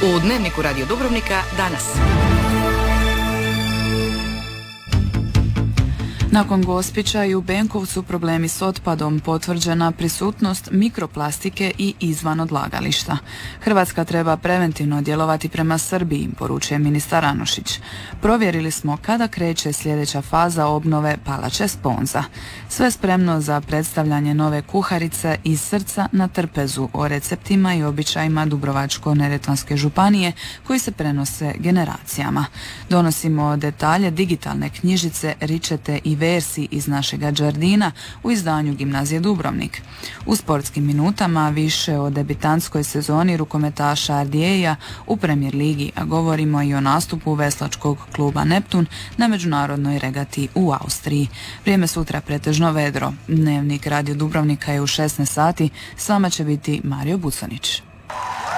U Dnevniku Radio Dubrovnika danas. Nakon Gospića i u Benkovcu problemi s otpadom, potvrđena prisutnost mikroplastike i izvan odlagališta. Hrvatska treba preventivno djelovati prema Srbiji, poručuje ministar Anušić. Provjerili smo kada kreće sljedeća faza obnove palače Sponza. Sve spremno za predstavljanje nove kuharice iz srca na trpezu o receptima i običajima Dubrovačko-neretvanske županije koji se prenose generacijama. Donosimo detalje digitalne knjižice Ričete i Versi iz našega Đardina u izdanju Gimnazije Dubrovnik. U sportskim minutama više o debitantskoj sezoni rukometaša Ardijeja u Premier ligi, a govorimo i o nastupu veslačkog kluba Neptun na međunarodnoj regati u Austriji. Vrijeme sutra pretežno vedro. Dnevnik Radio Dubrovnika je u 16 sati. S vama će biti Mario Bucanić.